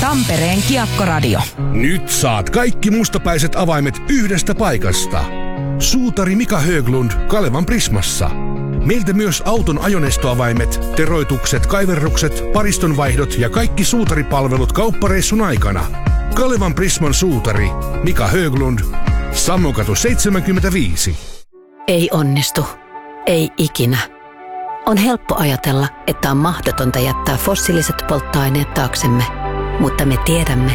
Tampereen Kiekkoradio. Nyt saat kaikki mustapäiset avaimet yhdestä paikasta. Suutari Mika Höglund Kalevan Prismassa. Meiltä myös auton ajoneustoavaimet, teroitukset, kaiverrukset, paristonvaihdot ja kaikki suutaripalvelut kauppareissun aikana. Kalevan Prisman suutari Mika Höglund, Sammokatu 75. Ei onnistu. Ei ikinä. On helppo ajatella, että on mahdotonta jättää fossiiliset polttoaineet taaksemme, mutta me tiedämme,